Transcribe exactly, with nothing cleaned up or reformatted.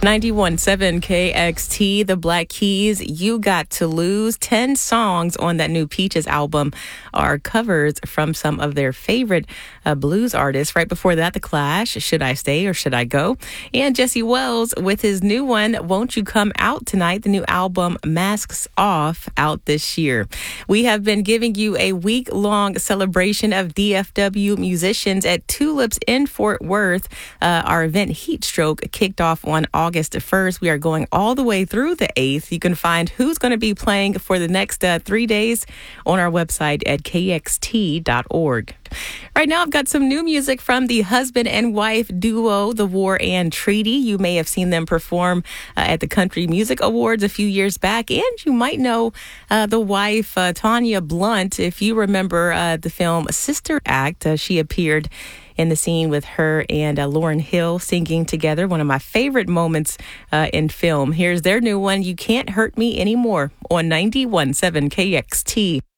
ninety-one point seven K X T, The Black Keys, You Got to Lose. ten songs on that new Peaches album are covers from some of their favorite uh, blues artists. Right before that, The Clash, Should I Stay or Should I Go? And Jesse Wells with his new one, Won't You Come Out Tonight, the new album Masks Off, out this year. We have been giving you a week-long celebration of D F W musicians at Tulips in Fort Worth. Uh, our event Heat Stroke kicked off on August first. We are going all the way through the eighth. You can find who's going to be playing for the next uh, three days on our website at K X T dot org. Right now, I've got some new music from the husband and wife duo, The War and Treaty. You may have seen them perform uh, at the Country Music Awards a few years back, and you might know uh, the wife, uh, Tanya Blunt. If you remember uh, the film Sister Act, uh, she appeared in the scene with her and uh, Lauryn Hill singing together. One of my favorite moments uh, in film. Here's their new one, You Can't Hurt Me Anymore, on ninety-one point seven K X T.